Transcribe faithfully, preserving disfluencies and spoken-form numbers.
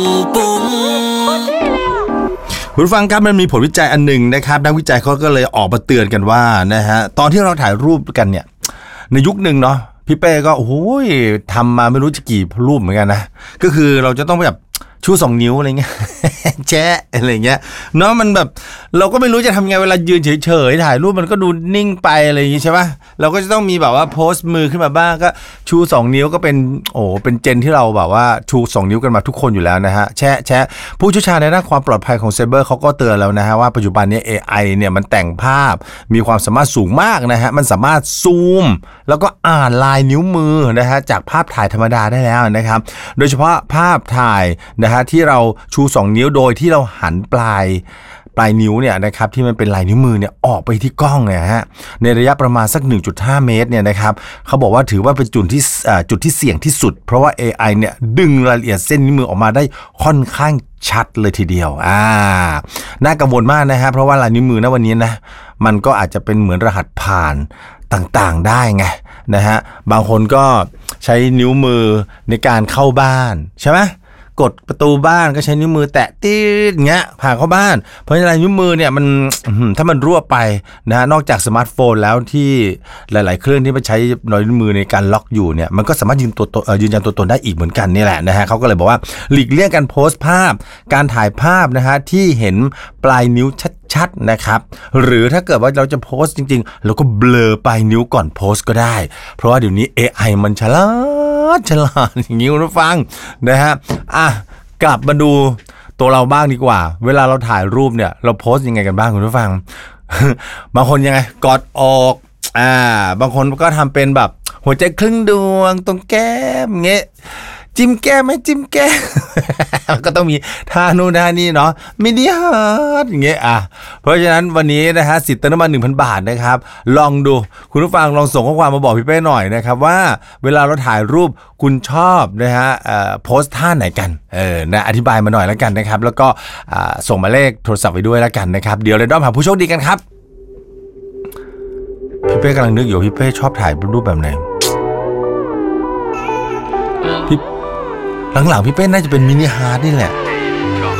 คุณฟังครับมันมีผลวิจัยอันหนึ่งนะครับนักวิจัยเขาก็เลยออกมาเตือนกันว่านะฮะตอนที่เราถ่ายรูปกันเนี่ยในยุคหนึ่งเนาะพี่เป้ก็โอ้โหทำมาไม่รู้จะกี่รูปเหมือนกันนะก็คือเราจะต้องแบบชูสองนิ้วอะไรเงี้ยแชะอะไรเงี้ยเนาะมันแบบเราก็ไม่รู้จะทำไงเวลายืนเฉยๆถ่ายรูปมันก็ดูนิ่งไปอะไรอย่างงี้ใช่ป่ะเราก็จะต้องมีแบบว่าโพสมือขึ้นมาบ้างก็ชูสองนิ้วก็เป็นโอ้เป็นเจนที่เราแบบว่าชูสองนิ้วกันมาทุกคนอยู่แล้วนะฮะแชะแชะผู้เชี่ยวชาญในด้านความปลอดภัยของไซเบอร์เขาก็เตือนแล้วนะฮะว่าปัจจุบันนี้ เอ ไอ เนี่ยมันแต่งภาพมีความสามารถสูงมากนะฮะมันสามารถซูมแล้วก็อ่านลายนิ้วมือนะฮะจากภาพถ่ายธรรมดาได้แล้วนะครับโดยเฉพาะภาพถ่ายนะฮะที่เราชูสองนิ้วโดยที่เราหันปลายปลายนิ้วเนี่ยนะครับที่มันเป็นลายนิ้วมือเนี่ยออกไปที่กล้องเนี่ยฮะในระยะประมาณสัก หนึ่งจุดห้า เมตรเนี่ยนะครับเขาบอกว่าถือว่าเป็นจุดที่จุดที่เสี่ยงที่สุดเพราะว่า เอ ไอ เนี่ยดึงรายละเอียดเส้นนิ้วมือออกมาได้ค่อนข้างชัดเลยทีเดียวอ่าน่ากังวลมากนะฮะเพราะว่าลายนิ้วมือณวันนี้นะมันก็อาจจะเป็นเหมือนรหัสผ่านต่างๆได้ไงนะฮะบางคนก็ใช้นิ้วมือในการเข้าบ้านใช่ไหมกดประตูบ้านก็ใช้นิ้วมือแตะตีดเงี้ยผ่านเข้าบ้านเพราะฉะนั้นนิ้วมือเนี่ยมันถ้ามันรั่วไปนะนอกจากสมาร์ทโฟนแล้วที่หลายๆเครื่องที่มันใช้รอยนิ้วมือในการล็อกอยู่เนี่ยมันก็สามารถยืนตัวยืนยันตัวตนได้อีกเหมือนกันนี่แหละนะฮะเขาก็เลยบอกว่าหลีกเลี่ยงการโพสต์ภาพการถ่ายภาพนะฮะที่เห็นปลายนิ้วชัดๆนะครับหรือถ้าเกิดว่าเราจะโพสต์จริงๆเราก็เบลอปลายนิ้วก่อนโพสต์ก็ได้เพราะว่าเดี๋ยวนี้ เอ ไอ มันฉลาดฉลาดอย่างนี้คุณผู้ฟังนะฮะอ่ะกลับมาดูตัวเราบ้างดีกว่าเวลาเราถ่ายรูปเนี่ยเราโพสต์ยังไงกันบ้างคุณผู้ฟัง บางคนยังไงกอดอกอ่าบางคนก็ทำเป็นแบบหัวใจครึ่งดวงตรงแก้มเงี้ยจิ้มแก้มไหมจิ้มแก้ม ก็ต้องมีท่านู่นท่านี่เนาะมินิฮาร์ทอย่างเงี้ยอ่ะเพราะฉะนั้นวันนี้นะฮะสิทธิ์เติมน้ำมัน หนึ่งพัน บาทนะครับลองดูคุณผู้ฟังลองส่งข้อความมาบอกพี่เป้หน่อยนะครับว่าเวลาเราถ่ายรูปคุณชอบนะฮะเอ่อโพสท่าไหนกันเออนะอธิบายมาหน่อยแล้วกันนะครับแล้วก็อ่าส่งมาเลขโทรศัพท์ไว้ด้วยแล้วกันนะครับเดี๋ยวเราต้องหาผู้โชคดีกันครับพี่เป้กำลังนึกอยู่พี่เป้ชอบถ่ายรูปแบบไหนหลังๆพี่เป้น่าจะเป็นมินิฮาร์ทนี่แหละ